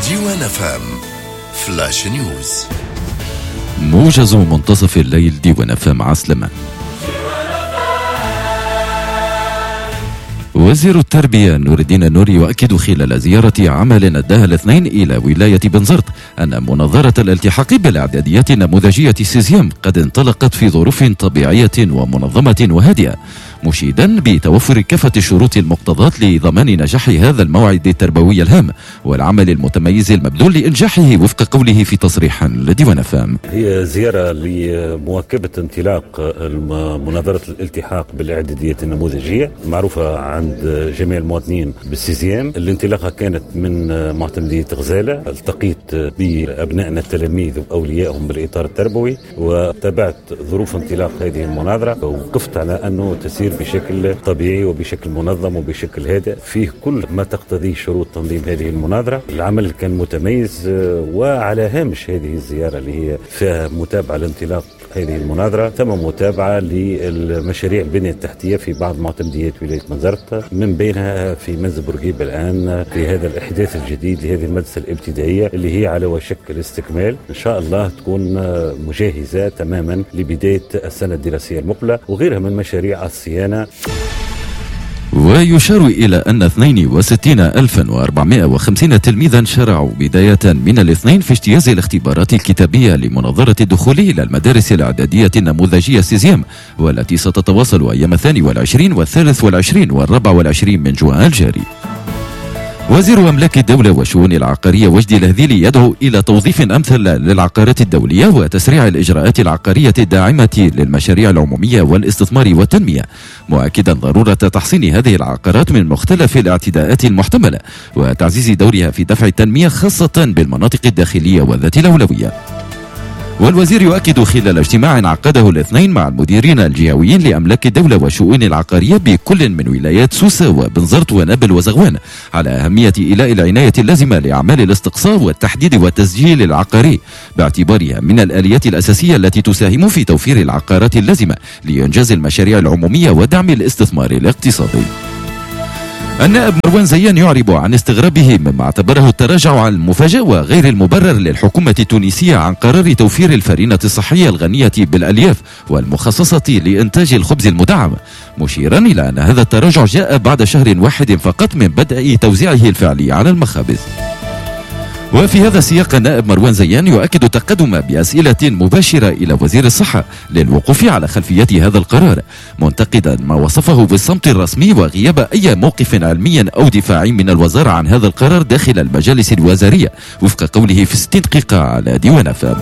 ديوان FM فلاش نيوز. موجز منتصف الليل ديوان FM عسلمة. وزير التربية نور الدين النوري يؤكد خلال زيارة عمل أداها الاثنين إلى ولاية بنزرت أن مناظرة الالتحاق بالإعداديات النموذجية سيزيام قد انطلقت في ظروف طبيعية ومنظمة وهادئة، مشيدا بتوفر كافة الشروط المقتضاة لضمان نجاح هذا الموعد التربوي الهام والعمل المتميز المبذول لإنجاحه وفق قوله في تصريح لديوان FM. هي زيارة لمواكبة انطلاق مناظرة الالتحاق بالإعداديات النموذجية معروفة عند جميع المواطنين بالسيزيام. الانطلاقة كانت من معتمدية غزالة، التقيت بأبنائنا التلاميذ وأوليائهم بالإطار التربوي وتابعت ظروف انطلاق هذه المناظرة، ووقفت على أنه تسير بشكل طبيعي وبشكل منظم وبشكل هادئ فيه كل ما تقتضيه شروط تنظيم هذه المناظرة. العمل كان متميز، وعلى هامش هذه الزيارة اللي هي فيها متابعة لانطلاق هذه المناظرة تم متابعة للمشاريع البنية التحتية في بعض معتمديات ولاية بنزرت، من بينها في منزل بورقيبة الآن في هذا الإحداث الجديد لهذه المدرسة الابتدائية اللي هي على وشك الاستكمال. إن شاء الله تكون مجهزة تماما لبداية السنة الدراسية المقبلة، وغيرها من مشاريع الصيانة. ويشار إلى أن 62,450 تلميذا شرعوا بداية من الاثنين في اجتياز الاختبارات الكتابية لمناظرة الدخول إلى المدارس الإعدادية النموذجية سيزيام، والتي ستتواصل أيام 22 و23 و24 من جوان الجاري. وزير أملاك الدولة والشؤون العقارية وجدي الهذيلي يدعو إلى توظيف أمثل للعقارات الدولية وتسريع الإجراءات العقارية الداعمة للمشاريع العمومية والاستثمار والتنمية، مؤكدا ضرورة تحصين هذه العقارات من مختلف الاعتداءات المحتملة وتعزيز دورها في دفع التنمية خاصة بالمناطق الداخلية وذات الأولوية. والوزير يؤكد خلال اجتماع عقده الاثنين مع المديرين الجهويين لأملاك الدولة والشؤون العقارية بكل من ولايات سوسة وبنزرت ونابل وزغوان على أهمية إيلاء العناية اللازمة لأعمال الاستقصاء والتحديد والتسجيل العقاري، باعتبارها من الآليات الأساسية التي تساهم في توفير العقارات اللازمة لإنجاز المشاريع العمومية ودعم الاستثمار الاقتصادي. النائب مروان زيان يعرب عن استغرابه مما اعتبره التراجع المفاجئ وغير المبرر للحكومة التونسية عن قرار توفير الفرينة الصحية الغنية بالألياف والمخصصة لإنتاج الخبز المدعم، مشيرا إلى أن هذا التراجع جاء بعد شهر واحد فقط من بدء توزيعه الفعلي على المخابز. وفي هذا السياق النائب مروان زيان يؤكد تقدم بأسئلة مباشرة إلى وزير الصحة للوقوف على خلفيات هذا القرار، منتقدا ما وصفه بالصمت الرسمي وغياب أي موقف علمي أو دفاعي من الوزارة عن هذا القرار داخل المجالس الوزارية، وفق قوله في 60 دقيقة على ديوان FM.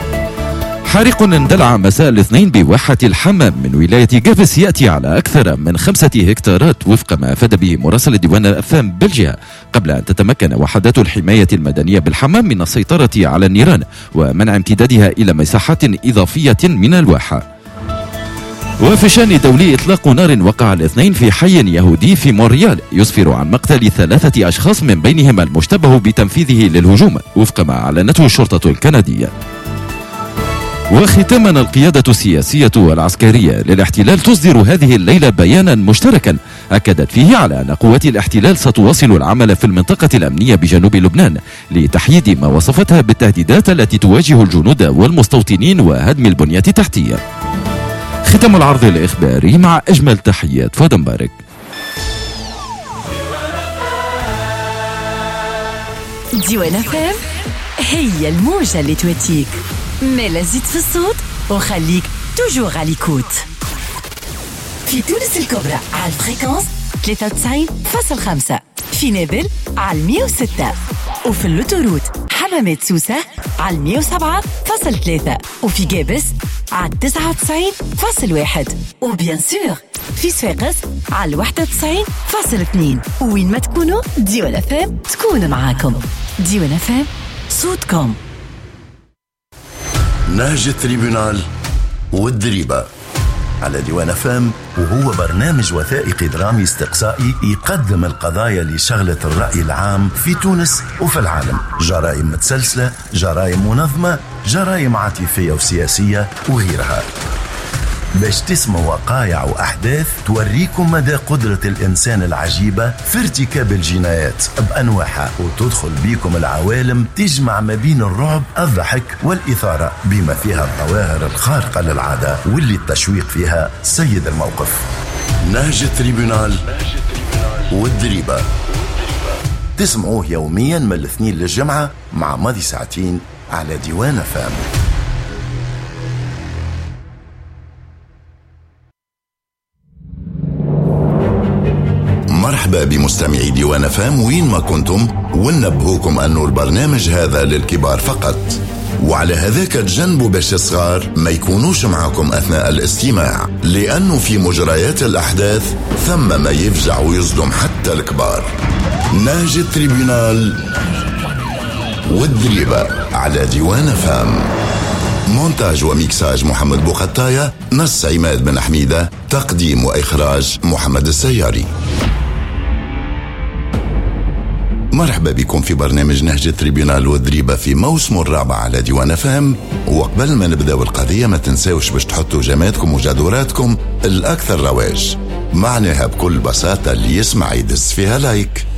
حريق اندلع مساء الاثنين بواحة الحمام من ولاية جافس يأتي على أكثر من 5 هكتارات وفق ما أفاد به مراسل ديوان FM بالجهة، قبل أن تتمكن وحدات الحماية المدنية بالحمام من السيطرة على النيران ومنع امتدادها إلى مساحات إضافية من الواحة. وفي شأن دولي إطلاق نار وقع الاثنين في حي يهودي في مونريال يسفر عن مقتل 3 أشخاص من بينهم المشتبه بتنفيذه للهجوم وفق ما أعلنته الشرطة الكندية. وختاما القيادة السياسية والعسكرية للاحتلال تصدر هذه الليلة بيانا مشتركا أكدت فيه على أن قوات الاحتلال ستواصل العمل في المنطقة الأمنية بجنوب لبنان لتحييد ما وصفتها بالتهديدات التي تواجه الجنود والمستوطنين وهدم البنية التحتية. ختام العرض الإخباري مع أجمل تحيات فؤاد مبارك. ديوان FM هي الموجة اللي توتيك، ملا زيد في الصوت وخليك توجور على ليكوت. في تونس الكبرى على الفريكونس 93.5، في نابل على 106، وفي اللوتوروت حمامات سوسة على 107.3، وفي جابس على 99.1، وبيان سور في صفاقس على 91.2. وين ما تكونوا ديوان FM تكون معاكم. ديوان FM صوتكم. نهج التريبونال والدريبة على ديوان FM، وهو برنامج وثائقي درامي استقصائي يقدم القضايا لشغلة الرأي العام في تونس وفي العالم، جرائم متسلسلة، جرائم منظمة، جرائم عاطفية وسياسية وغيرها. باش تسمعوا وقائع وأحداث توريكم مدى قدرة الإنسان العجيبة في ارتكاب الجنايات بأنواعها، وتدخل بيكم العوالم تجمع ما بين الرعب، الضحك والإثارة، بما فيها الظواهر الخارقة للعادة واللي التشويق فيها سيد الموقف. نهج التريبونال والدريبة، تسمعوه يوميا من الاثنين للجمعة مع ماضي ساعتين على ديوان فام. مرحبا بمستمعي ديوان فام وين ما كنتم، وننبهوكم أنه البرنامج هذا للكبار فقط، وعلى هذاك تجنبوا باش الصغار ما يكونوش معكم أثناء الاستماع، لأنه في مجريات الأحداث ثم ما يفزع ويصدم حتى الكبار. نهج التريبونال والدريبة على ديوان فام. مونتاج وميكساج محمد بوقطاية، نص عماد بن حميدة، تقديم وإخراج محمد السياري. مرحبا بكم في برنامج نهج التريبونال والدريبة في موسم الرابع على ديوان فهم. وقبل ما نبدأ القضية ما تنساوش باش تحطوا جماتكم وجدوراتكم الأكثر رواج، معناها بكل بساطة اللي يسمع يدس فيها لايك.